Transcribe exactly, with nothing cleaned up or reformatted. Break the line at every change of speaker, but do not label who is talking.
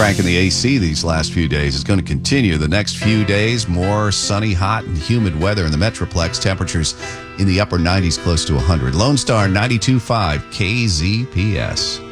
cranking the A C these last few days. It's going to continue the next few days. More sunny, hot, and humid weather in the Metroplex. Temperatures in the upper nineties, close to one hundred. Lone Star ninety-two point five K Z P S.